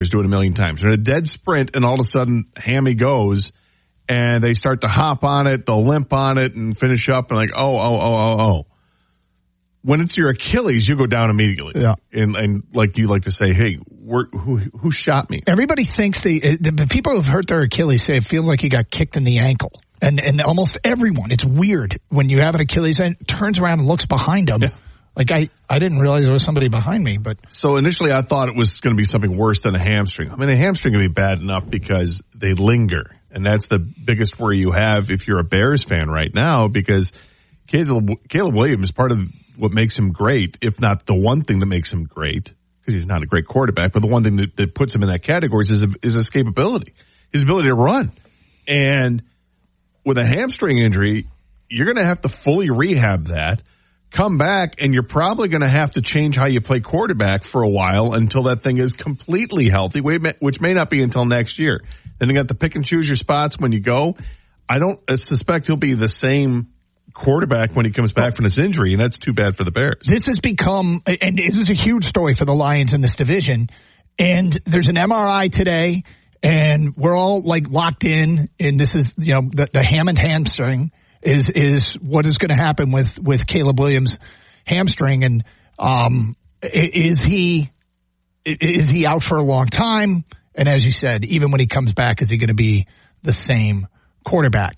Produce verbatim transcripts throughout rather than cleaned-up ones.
do it a million times. They're in a dead sprint, and all of a sudden, hammy goes, and they start to hop on it, they'll limp on it, and finish up, and like, oh, oh, oh, oh, oh. When it's your Achilles, you go down immediately. Yeah. And, and like you like to say, hey, we're, who who shot me? Everybody thinks they, the people who've hurt their Achilles say it feels like you got kicked in the ankle. And and almost everyone, it's weird when you have an Achilles and turns around and looks behind them. Yeah. Like, I, I didn't realize there was somebody behind me. But So initially I thought it was going to be something worse than a hamstring. I mean, a hamstring can be bad enough because they linger. And that's the biggest worry you have if you're a Bears fan right now, because Caleb, Caleb Williams, part of what makes him great, if not the one thing that makes him great, because he's not a great quarterback, but the one thing that, that puts him in that category is his escapability, his ability to run. And with a hamstring injury, you're going to have to fully rehab that, come back, and you're probably going to have to change how you play quarterback for a while until that thing is completely healthy, which may not be until next year. Then you got to pick and choose your spots when you go. I don't suspect he'll be the same quarterback when he comes back from this injury, and that's too bad for the Bears. This has become, and this is a huge story for the Lions in this division, and there's an M R I today, and we're all like locked in, and this is, you know, the, the Hammond hamstring is is what is going to happen with, with Caleb Williams' hamstring, and um, is he is he out for a long time? And as you said, even when he comes back, is he going to be the same quarterback?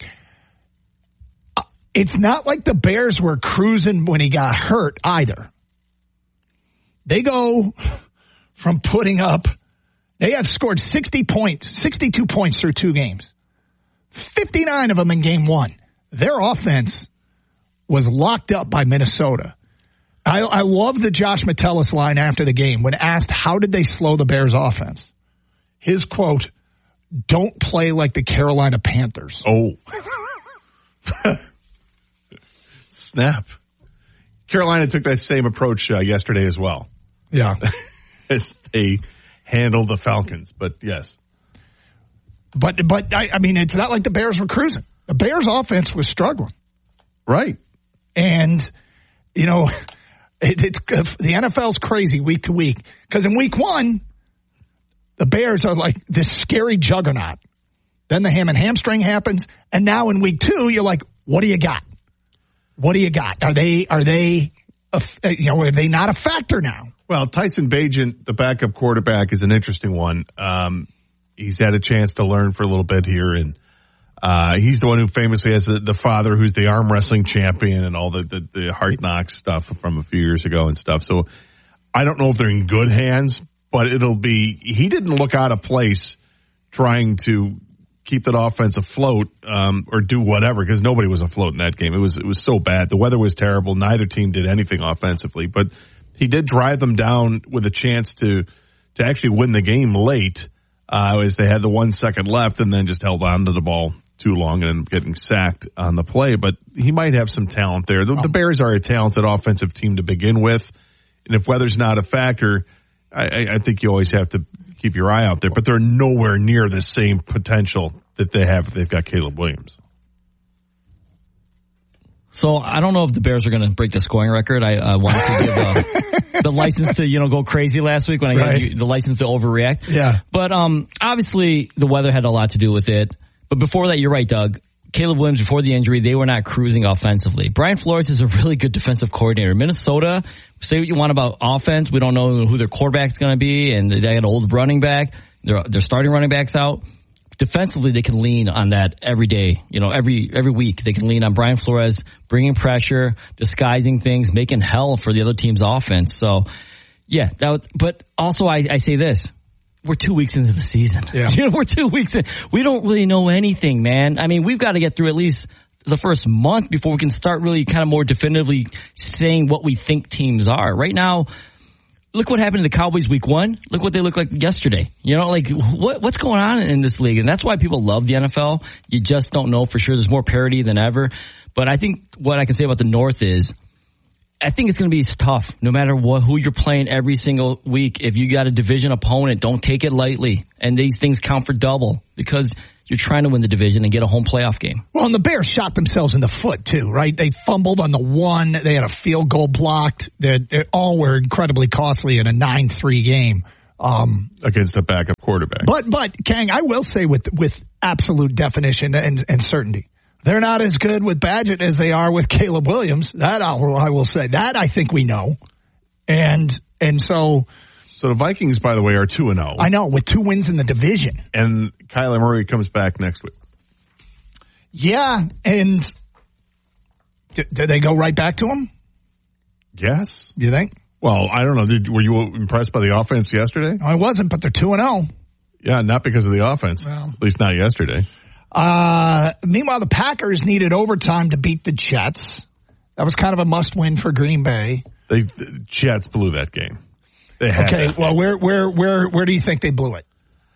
It's not like the Bears were cruising when he got hurt either. They go from putting up, they have scored sixty points, sixty-two points through two games, fifty-nine of them in game one. Their offense was locked up by Minnesota. I, I love the Josh Metellus line after the game when asked how did they slow the Bears offense. His quote, "Don't play like the Carolina Panthers." Oh. Snap. Carolina took that same approach uh, yesterday as well. Yeah. As they handled the Falcons, but yes. But, but I, I mean, it's not like the Bears were cruising. The Bears offense was struggling. Right. And, you know, it, it's the N F L's crazy week to week. Because in week one, the Bears are like this scary juggernaut. Then the ham and hamstring happens. And now in week two, you're like, what do you got? What do you got? Are they, are they, a, you know, are they not a factor now? Well, Tyson Bagent, the backup quarterback, is an interesting one. Um, he's had a chance to learn for a little bit here, and uh, he's the one who famously has the, the father who's the arm wrestling champion and all the, the, the Hard Knocks stuff from a few years ago and stuff. So I don't know if they're in good hands, but it'll be, he didn't look out of place trying to keep that offense afloat, um, or do whatever, because nobody was afloat in that game. It was, it was so bad. The weather was terrible. Neither team did anything offensively, but he did drive them down with a chance to, to actually win the game late, uh, as they had the one second left and then just held on to the ball too long and ended up getting sacked on the play. But he might have some talent there. The, the Bears are a talented offensive team to begin with. And if weather's not a factor, I, I think you always have to keep your eye out there, but they're nowhere near the same potential that they have if they've got Caleb Williams. So I don't know if the Bears are going to break the scoring record. I uh, wanted to give uh, the license to, you know, go crazy last week when I right. had the license to overreact. Yeah. But um, obviously the weather had a lot to do with it. But before that, you're right, Doug. Caleb Williams, before the injury, they were not cruising offensively. Brian Flores is a really good defensive coordinator. Minnesota, say what you want about offense. We don't know who their quarterback's going to be, and they got an old running back. They're, they're starting running backs out. Defensively, they can lean on that every day. You know, every every week they can lean on Brian Flores, bringing pressure, disguising things, making hell for the other team's offense. So, yeah, that was, but also I, I say this. We're two weeks into the season. Yeah. You know, we're two weeks in. We don't really know anything, man. I mean, we've got to get through at least the first month before we can start really kind of more definitively saying what we think teams are. Right now, look what happened to the Cowboys week one. Look what they look like yesterday. You know, like what what's going on in this league? And that's why people love the N F L. You just don't know for sure. There's more parity than ever. But I think what I can say about the North is I think it's going to be tough no matter what, who you're playing every single week. If you got a division opponent, don't take it lightly. And these things count for double because you're trying to win the division and get a home playoff game. Well, and the Bears shot themselves in the foot, too, right? They fumbled on the one. They had a field goal blocked. They, they all were incredibly costly in a nine three game. Um, against a backup quarterback. But, but Kang, I will say with, with absolute definition and, and certainty, they're not as good with Badgett as they are with Caleb Williams. That I'll, I will say. That I think we know. And, and so. So the Vikings, by the way, are two and oh. I know, with two wins in the division. And Kyler Murray comes back next week. Yeah, and did, did they go right back to him? Yes. You think? Well, I don't know. Did, were you impressed by the offense yesterday? I wasn't, but they're two and oh. Yeah, not because of the offense. Well, at least not yesterday. Uh, meanwhile, the Packers needed overtime to beat the Jets. That was kind of a must-win for Green Bay. They, the Jets blew that game. They had okay, that well, game. where where where where do you think they blew it?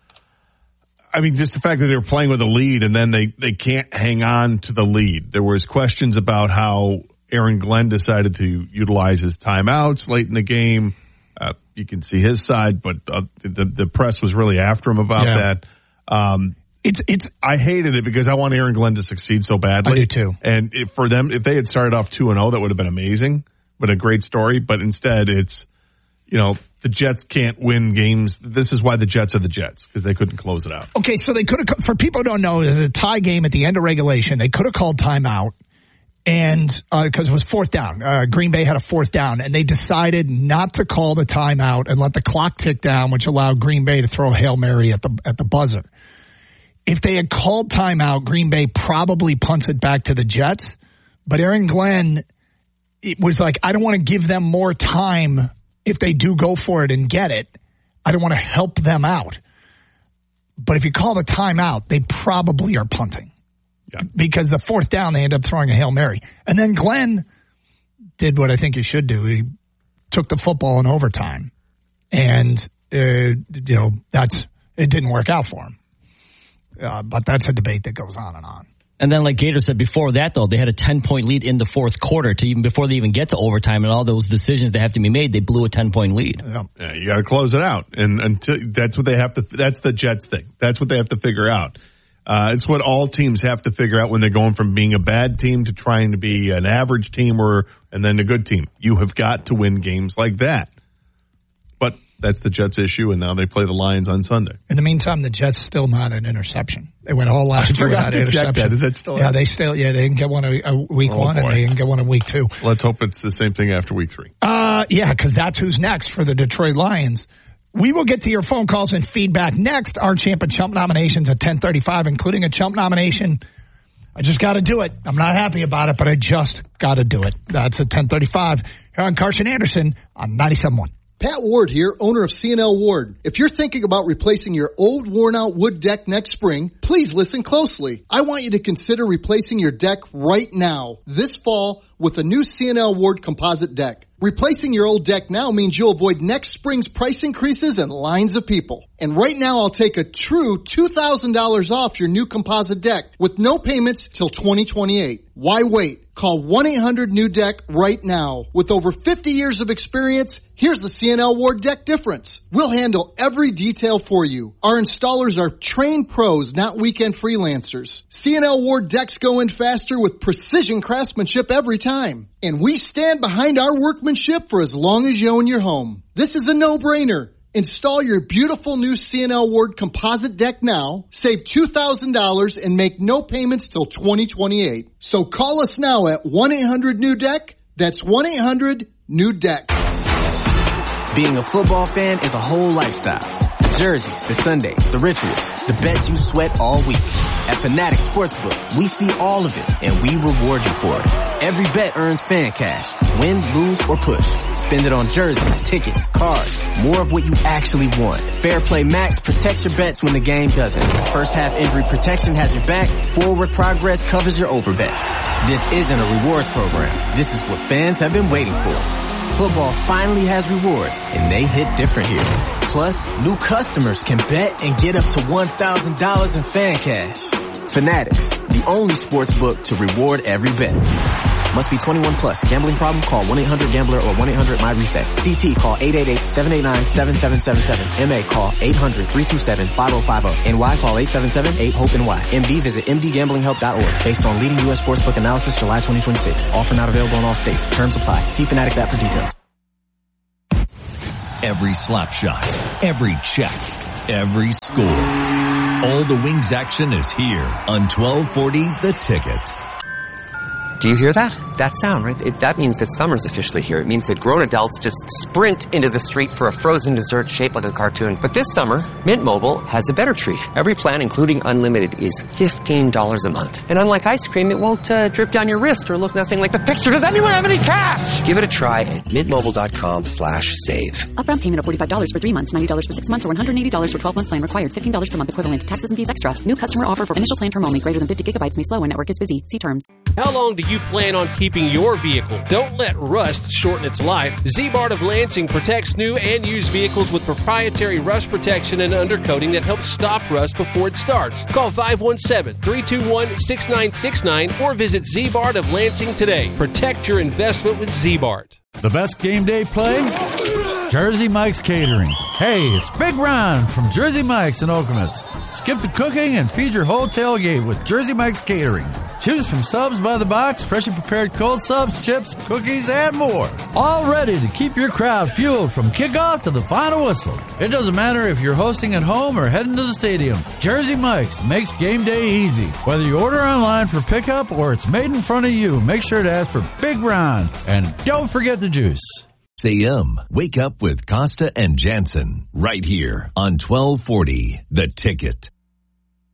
I mean, just the fact that they were playing with a lead and then they, they can't hang on to the lead. There was questions about how Aaron Glenn decided to utilize his timeouts late in the game. Uh, you can see his side, but uh, the the press was really after him about yeah. that. Um, it's it's. I hated it because I want Aaron Glenn to succeed so badly. I do too. And if, for them, if they had started off two and zero, that would have been amazing. But a great story. But instead, it's you know the Jets can't win games. This is why the Jets are the Jets, because they couldn't close it out. Okay, so they could have. For people who don't know, the tie game at the end of regulation, they could have called timeout. And because uh, it was fourth down, uh, Green Bay had a fourth down, and they decided not to call the timeout and let the clock tick down, which allowed Green Bay to throw a Hail Mary at the at the buzzer. If they had called timeout, Green Bay probably punts it back to the Jets. But Aaron Glenn, it was like, I don't want to give them more time if they do go for it and get it. I don't want to help them out. But if you call the timeout, they probably are punting. Yeah. Because the fourth down, they end up throwing a Hail Mary. And then Glenn did what I think he should do. He took the football in overtime. And, uh, you know, that's it didn't work out for him. Uh, but that's a debate that goes on and on. And then, like Gator said before that, though, they had a ten-point lead in the fourth quarter to even before they even get to overtime and all those decisions that have to be made. They blew a ten-point lead. Yeah, yeah you got to close it out, and until that's what they have to. That's the Jets thing. That's what they have to figure out. Uh, it's what all teams have to figure out when they're going from being a bad team to trying to be an average team or and then a good team. You have got to win games like that. But that's the Jets' issue, and now they play the Lions on Sunday. In the meantime, the Jets still not an interception. They went all last year without an interception. That. Is that still? Yeah, they still. Yeah, they didn't get one a, a week oh, one, boy. and they didn't get one in week two. Let's hope it's the same thing after week three. Uh, yeah, because that's who's next for the Detroit Lions. We will get to your phone calls and feedback next. Our Champ and Chump nominations at ten thirty-five, including a Chump nomination. I just got to do it. I'm not happy about it, but I just got to do it. That's at ten thirty-five here on Carson Anderson on ninety-seven point one. Pat Ward here, owner of C and L Ward. If you're thinking about replacing your old worn-out wood deck next spring, please listen closely. I want you to consider replacing your deck right now, this fall, with a new C and L Ward composite deck. Replacing your old deck now means you'll avoid next spring's price increases and lines of people. And right now, I'll take a true two thousand dollars off your new composite deck with no payments till twenty twenty-eight. Why wait? Call one eight hundred new deck right now. With over fifty years of experience, here's the C and L Ward deck difference. We'll handle every detail for you. Our installers are trained pros, not weekend freelancers. C and L Ward decks go in faster with precision craftsmanship every time. And we stand behind our workmanship for as long as you own your home. This is a no-brainer. Install your beautiful new C and L Ward composite deck now, save two thousand dollars, and make no payments till twenty twenty-eight. So call us now at one eight hundred new deck. That's one eight hundred new deck. Being a football fan is a whole lifestyle. The jerseys, the Sundays, the rituals, the bets you sweat all week. At Fanatics Sportsbook, we see all of it, and we reward you for it. Every bet earns fan cash. Win, lose, or push. Spend it on jerseys, tickets, cards, more of what you actually want. Fair Play Max protects your bets when the game doesn't. First half injury protection has your back. Forward progress covers your over bets. This isn't a rewards program. This is what fans have been waiting for. Football finally has rewards, and they hit different here. Plus, new customers can bet and get up to one thousand dollars in fan cash. Fanatics, the only sports book to reward every bet. Must be twenty-one plus. Gambling problem? Call one eight hundred gambler or one eight hundred my reset. C T call eight eight eight, seven eight nine, seven seven seven seven. M A call eight hundred, three two seven, five oh five oh. N Y call eight seven seven, eight, hope N Y. M D visit m d gambling help dot org. Based on leading U S sportsbook analysis July twenty twenty-six. Offer not available in all states. Terms apply. See Fanatics app for details. Every slap shot, every check, every score. All the Wings action is here on twelve forty The Ticket. Do you hear that? That sound, right? It, that means that summer's officially here. It means that grown adults just sprint into the street for a frozen dessert shaped like a cartoon. But this summer, Mint Mobile has a better treat. Every plan, including unlimited, is fifteen dollars a month. And unlike ice cream, it won't uh, drip down your wrist or look nothing like the picture. Does anyone have any cash? Give it a try at mintmobile.com slash save. Upfront payment of forty-five dollars for three months, ninety dollars for six months, or one hundred eighty dollars for twelve-month plan required. fifteen dollars per month equivalent. Taxes and fees extra. New customer offer for initial plan term only. Greater than fifty gigabytes may slow when network is busy. See terms. How long do you plan on keeping your vehicle? Don't let rust shorten its life. Z-Bart of Lansing protects new and used vehicles with proprietary rust protection and undercoating that helps stop rust before it starts. Call five one seven, three two one, six nine six nine or visit Z-Bart of Lansing today. Protect your investment with Z-Bart. The best game day play? Jersey Mike's Catering. Hey, it's Big Ron from Jersey Mike's in Okemos. Skip the cooking and feed your whole tailgate with Jersey Mike's Catering. Choose from subs by the box, freshly prepared cold subs, chips, cookies, and more. All ready to keep your crowd fueled from kickoff to the final whistle. It doesn't matter if you're hosting at home or heading to the stadium. Jersey Mike's makes game day easy. Whether you order online for pickup or it's made in front of you, make sure to ask for Big Ron. And don't forget the juice. Say um, wake up with Costa and Jansen right here on twelve forty The Ticket.